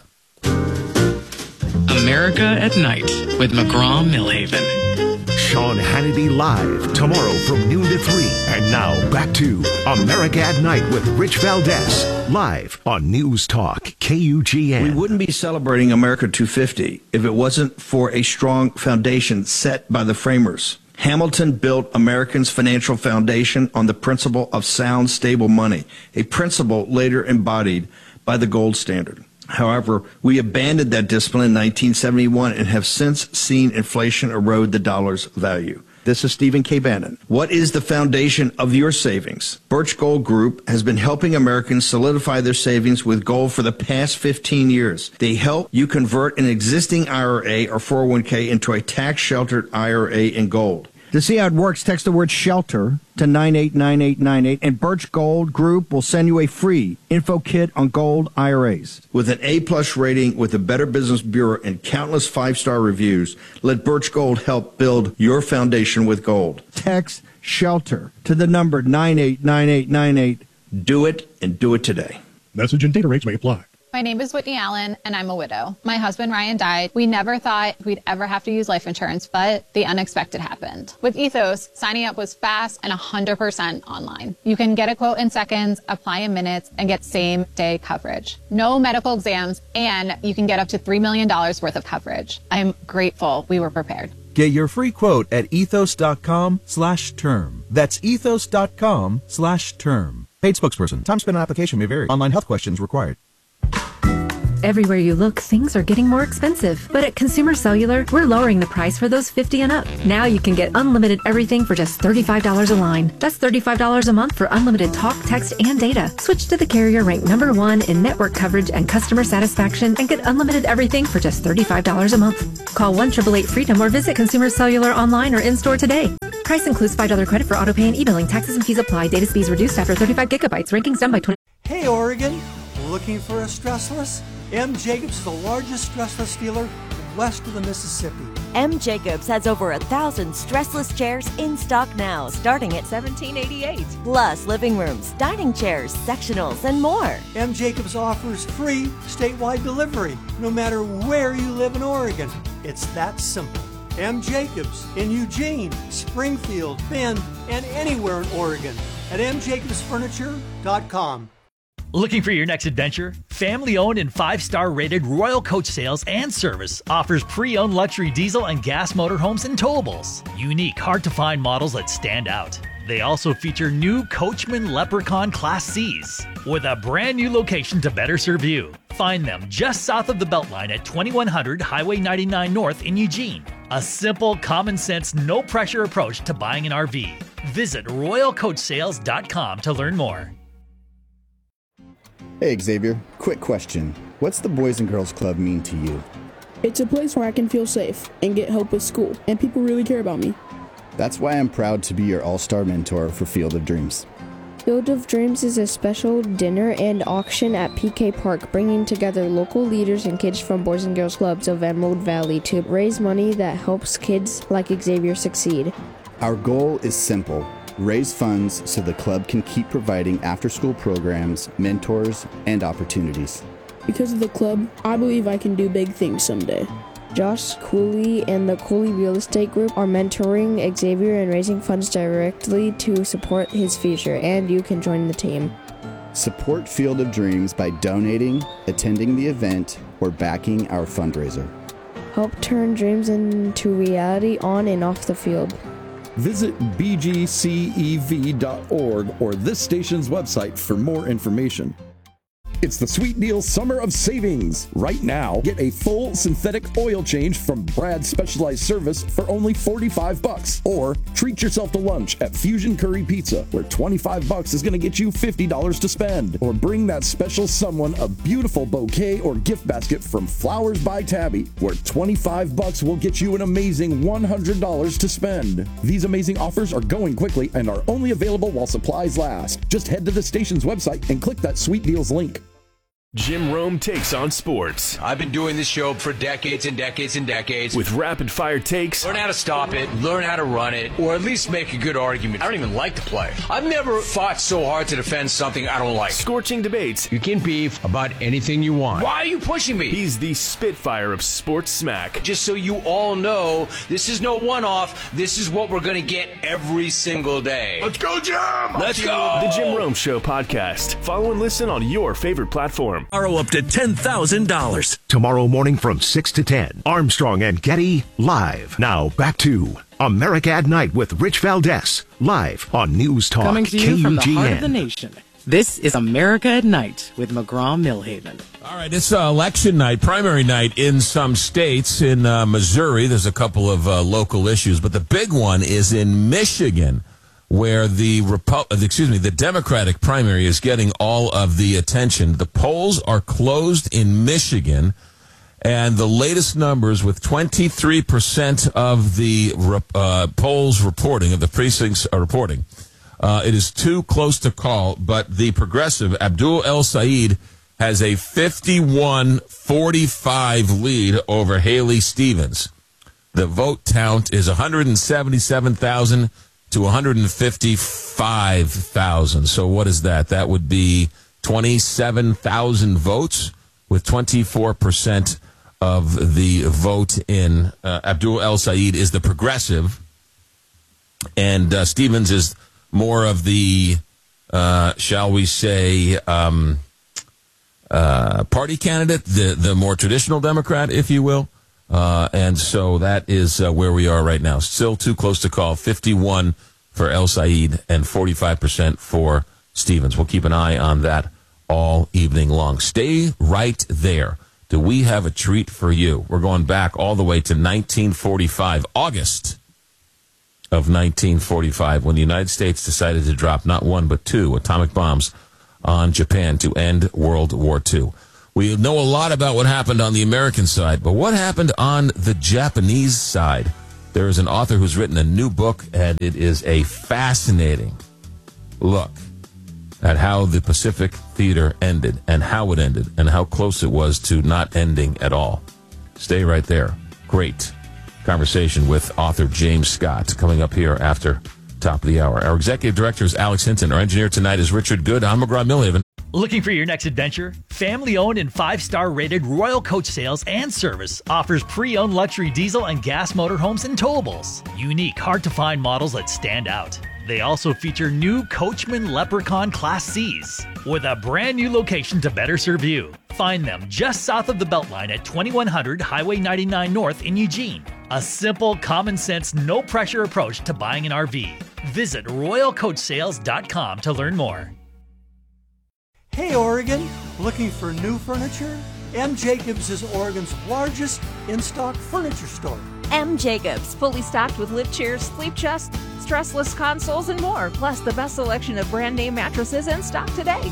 America at Night with McGraw Millhaven. Sean Hannity live tomorrow from noon to three. And now back to America at Night with Rich Valdez, live on News Talk K U G N. We wouldn't be celebrating America two fifty if it wasn't for a strong foundation set by the framers. Hamilton built Americans' financial foundation on the principle of sound, stable money, a principle later embodied by the gold standard. However, we abandoned that discipline in nineteen seventy-one and have since seen inflation erode the dollar's value. This is Stephen K. Bannon. What is the foundation of your savings? Birch Gold Group has been helping Americans solidify their savings with gold for the past fifteen years. They help you convert an existing I R A or four oh one k into a tax-sheltered I R A in gold. To see how it works, text the word SHELTER to nine eight nine eight nine eight, and Birch Gold Group will send you a free info kit on gold I R As. With an A-plus rating with the Better Business Bureau and countless five-star reviews, let Birch Gold help build your foundation with gold. Text SHELTER to the number nine eight nine eight nine eight. Do it, and do it today. Message and data rates may apply. My name is Whitney Allen, and I'm a widow. My husband, Ryan, died. We never thought we'd ever have to use life insurance, but the unexpected happened. With Ethos, signing up was fast and one hundred percent online. You can get a quote in seconds, apply in minutes, and get same-day coverage. No medical exams, and you can get up to three million dollars worth of coverage. I'm grateful we were prepared. Get your free quote at ethos.com slash term. That's ethos.com slash term. Paid spokesperson. Time spent on application may vary. Online health questions required. Everywhere you look, things are getting more expensive. But at Consumer Cellular, we're lowering the price for those fifty and up. Now you can get unlimited everything for just thirty-five dollars a line. That's thirty-five dollars a month for unlimited talk, text, and data. Switch to the carrier ranked number one in network coverage and customer satisfaction and get unlimited everything for just thirty-five dollars a month. Call one eight eight eight freedom or visit Consumer Cellular online or in-store today. Price includes five dollars credit for auto pay and e-billing. Taxes and fees apply. Data speeds reduced after thirty-five gigabytes. Rankings done by twenty. Hey, Oregon. Looking for a stressless? M. Jacobs is the largest stressless dealer west of the Mississippi. M. Jacobs has over a thousand stressless chairs in stock now, starting at seventeen eighty-eight. Plus living rooms, dining chairs, sectionals, and more. M. Jacobs offers free statewide delivery, no matter where you live in Oregon. It's that simple. M. Jacobs in Eugene, Springfield, Bend, and anywhere in Oregon at m jacobs furniture dot com. Looking for your next adventure? Family-owned and five-star rated Royal Coach Sales and Service offers pre-owned luxury diesel and gas motorhomes and towables. Unique, hard-to-find models that stand out. They also feature new Coachman Leprechaun Class C's with a brand new location to better serve you. Find them just south of the Beltline at twenty-one hundred Highway ninety-nine North in Eugene. A simple, common-sense, no-pressure approach to buying an R V. Visit royal coach sales dot com to learn more. Hey Xavier, quick question. What's the Boys and Girls Club mean to you? It's a place where I can feel safe and get help with school, and people really care about me. That's why I'm proud to be your all-star mentor for Field of Dreams. Field of Dreams is a special dinner and auction at P K Park, bringing together local leaders and kids from Boys and Girls Clubs of Emerald Valley to raise money that helps kids like Xavier succeed. Our goal is simple. Raise funds so the club can keep providing after-school programs, mentors, and opportunities. Because of the club, I believe I can do big things someday. Josh Cooley and the Cooley Real Estate Group are mentoring Xavier and raising funds directly to support his future, and you can join the team. Support Field of Dreams by donating, attending the event, or backing our fundraiser. Help turn dreams into reality on and off the field. Visit b g c e v dot org or this station's website for more information. It's the Sweet Deal Summer of Savings. Right now, get a full synthetic oil change from Brad's Specialized Service for only forty-five bucks. Or treat yourself to lunch at Fusion Curry Pizza, where twenty-five bucks is going to get you fifty dollars to spend. Or bring that special someone a beautiful bouquet or gift basket from Flowers by Tabby, where twenty-five bucks will get you an amazing one hundred dollars to spend. These amazing offers are going quickly and are only available while supplies last. Just head to the station's website and click that Sweet Deals link. Jim Rome takes on sports. I've been doing this show for decades and decades and decades. With rapid-fire takes. Learn how to stop it, learn how to run it, or at least make a good argument. I don't even like to play. I've never fought so hard to defend something I don't like. Scorching debates. You can beef about anything you want. Why are you pushing me? He's the Spitfire of sports smack. Just so you all know, this is no one-off. This is what we're going to get every single day. Let's go, Jim! Let's go! The Jim Rome Show podcast. Follow and listen on your favorite platform. Tomorrow up to ten thousand dollars. Tomorrow morning from six to ten. Armstrong and Getty live. Now back to America at Night with Rich Valdez. Live on News Talk Coming to you K U G N. from the heart of the nation. This is America at Night with McGraw-Millhaven. All right, it's uh, election night, primary night in some states. In uh, Missouri, there's a couple of uh, local issues, but the big one is in Michigan, where the Repu- excuse me, the Democratic primary is getting all of the attention. The polls are closed in Michigan, and the latest numbers with twenty-three percent of the uh, polls reporting, of the precincts are reporting, uh, it is too close to call, but the progressive, Abdul El Sayed, has a fifty-one forty-five lead over Haley Stevens. The vote count is one hundred seventy-seven thousand to one hundred fifty-five thousand. So what is that? That would be twenty-seven thousand votes, with twenty-four percent of the vote in. Uh, Abdul El Sayed is the progressive, and uh, Stevens is more of the, uh, shall we say, um, uh, party candidate, the, the more traditional Democrat, if you will. Uh, and so that is uh, where we are right now. Still too close to call. fifty-one for El Sayed and forty-five percent for Stevens. We'll keep an eye on that all evening long. Stay right there. do we have a treat for you. We're going back all the way to nineteen forty-five, August of nineteen forty-five, when the United States decided to drop not one but two atomic bombs on Japan to end World War Two. We know a lot about what happened on the American side, but what happened on the Japanese side? There is an author who's written a new book, and it is a fascinating look at how the Pacific Theater ended and how it ended and how close it was to not ending at all. Stay right there. Great conversation with author James Scott coming up here after top of the hour. Our executive director is Alex Hinton. Our engineer tonight is Richard Good. I'm McGraw-Millhaven. Looking for your next adventure? Family-owned and five-star rated Royal Coach Sales and Service offers pre-owned luxury diesel and gas motorhomes and towables. Unique, hard-to-find models that stand out. They also feature new Coachman Leprechaun Class C's with a brand new location to better serve you. Find them just south of the Beltline at twenty-one hundred Highway ninety-nine North in Eugene. A simple, common-sense, no-pressure approach to buying an R V. Visit royal coach sales dot com to learn more. Hey Oregon, looking for new furniture? M. Jacobs is Oregon's largest in-stock furniture store. M. Jacobs, fully stocked with lift chairs, sleep chests, stressless consoles, and more, plus the best selection of brand name mattresses in stock today.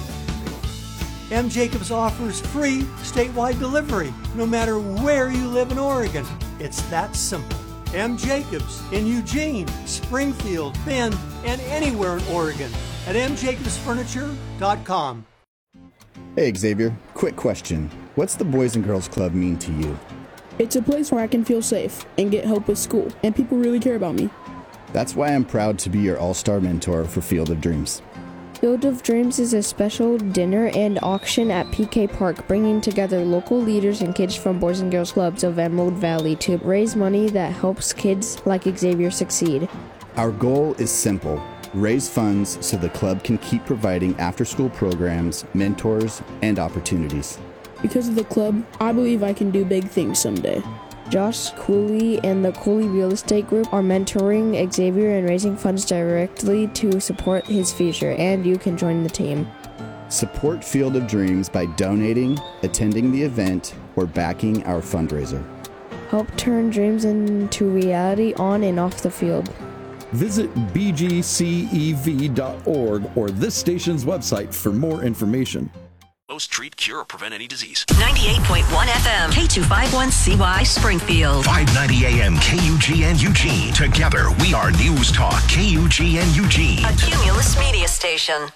M. Jacobs offers free statewide delivery, no matter where you live in Oregon. It's that simple. M. Jacobs in Eugene, Springfield, Bend, and anywhere in Oregon at m jacobs furniture dot com. Hey Xavier, quick question. What's the Boys and Girls Club mean to you? It's a place where I can feel safe and get help with school, and people really care about me. That's why I'm proud to be your all-star mentor for Field of Dreams. Field of Dreams is a special dinner and auction at P K Park, bringing together local leaders and kids from Boys and Girls Clubs of Emerald Valley to raise money that helps kids like Xavier succeed. Our goal is simple. Raise funds so the club can keep providing after-school programs, mentors, and opportunities. Because of the club, I believe I can do big things someday. Josh Cooley and the Cooley Real Estate Group are mentoring Xavier and raising funds directly to support his future, and you can join the team. Support Field of Dreams by donating, attending the event, or backing our fundraiser. Help turn dreams into reality on and off the field. Visit b g c e v dot org or this station's website for more information. Most treat, cure, or prevent any disease. ninety-eight point one F M, K two fifty-one C Y Springfield. five ninety A M K U G N Eugene. Together, we are News Talk K U G N Eugene. A Cumulus media station.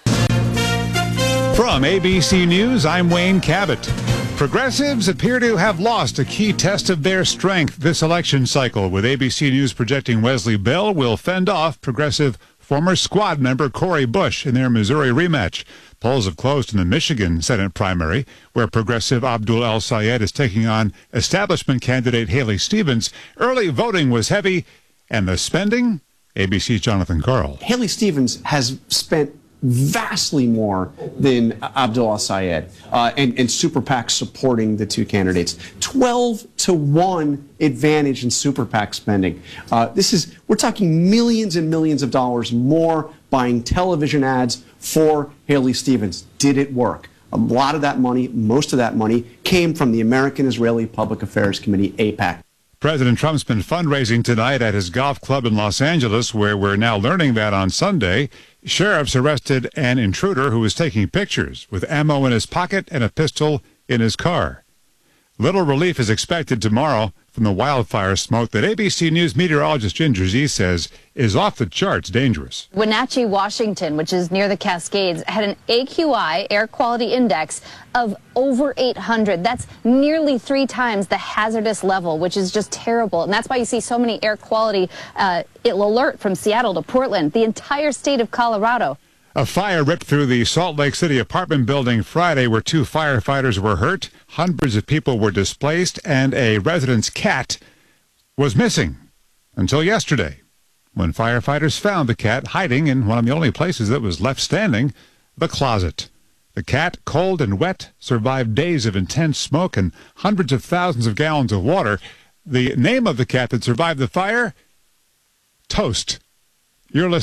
From A B C News, I'm Wayne Cabot. Progressives appear to have lost a key test of their strength this election cycle, with A B C News projecting Wesley Bell will fend off progressive former squad member Cori Bush in their Missouri rematch. Polls have closed in the Michigan Senate primary, where progressive Abdul El-Sayed is taking on establishment candidate Haley Stevens. Early voting was heavy, and the spending? A B C's Jonathan Carl. Haley Stevens has spent vastly more than Abdul El-Sayed uh, and, and Super PACs supporting the two candidates. twelve to one advantage in Super PAC spending. Uh, this is, we're talking millions and millions of dollars more buying television ads for Haley Stevens. Did it work? A lot of that money, most of that money, came from the American Israeli Public Affairs Committee, AIPAC. President Trump's been fundraising tonight at his golf club in Los Angeles, where we're now learning that on Sunday, sheriffs arrested an intruder who was taking pictures with ammo in his pocket and a pistol in his car. Little relief is expected tomorrow from the wildfire smoke that A B C News meteorologist Ginger Z says is off the charts dangerous. Wenatchee, Washington, which is near the Cascades, had an A Q I, air quality index, of over eight hundred. That's nearly three times the hazardous level, which is just terrible. And that's why you see so many air quality uh, alert from Seattle to Portland, the entire state of Colorado. A fire ripped through the Salt Lake City apartment building Friday where two firefighters were hurt, hundreds of people were displaced, and a resident's cat was missing until yesterday, when firefighters found the cat hiding in one of the only places that was left standing, the closet. The cat, cold and wet, survived days of intense smoke and hundreds of thousands of gallons of water. The name of the cat that survived the fire? Toast. You're listening. Former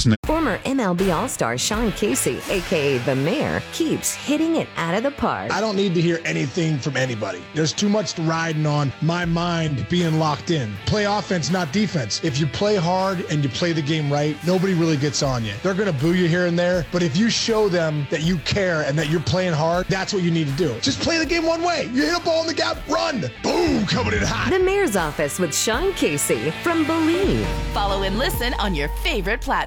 Former M L B All-Star Sean Casey, a k a. The Mayor, keeps hitting it out of the park. I don't need to hear anything from anybody. There's too much riding on my mind being locked in. Play offense, not defense. If you play hard and you play the game right, nobody really gets on you. They're going to boo you here and there, but if you show them that you care and that you're playing hard, that's what you need to do. Just play the game one way. You hit a ball in the gap, run. Boom, coming in hot. The Mayor's Office with Sean Casey from Believe. Follow and listen on your favorite platform.